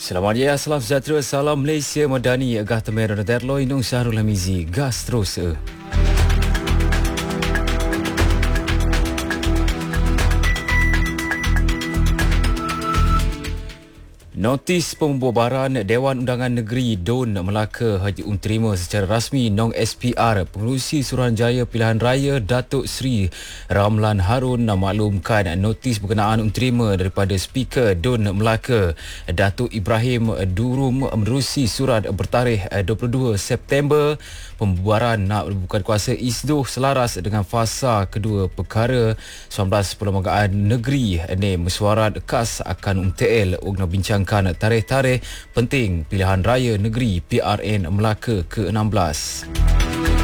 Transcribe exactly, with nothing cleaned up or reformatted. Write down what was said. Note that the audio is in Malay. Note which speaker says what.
Speaker 1: Selamat ya, salam sejahtera, salam Malaysia Madani, agah temer dan terloi nung Syahrul Hamizi, gas terus. Eh. Notis pembubaran Dewan Undangan Negeri D U N Melaka Haji Um terima secara rasmi Nong S P R Pengerusi Suruhanjaya Pilihan Raya Datuk Seri Ramlan Harun memaklumkan notis berkenaan Um terima daripada Speaker D U N Melaka Datuk Ibrahim Durum menerusi surat bertarikh dua puluh dua September. Pembubaran nak bukan kuasa isdoh selaras dengan fasa kedua perkara sembilan belas Perlembagaan Negeri ini mesyuarat khas akan U M T L untuk bincangkan tarikh-tarikh penting pilihan raya negeri P R N Melaka ke enam belas.